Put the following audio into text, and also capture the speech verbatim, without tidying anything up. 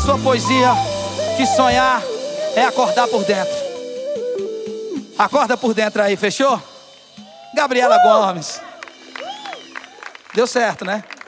sua poesia que sonhar é acordar por dentro. Acorda por dentro aí, fechou? Gabriela Gomes. Deu certo, né?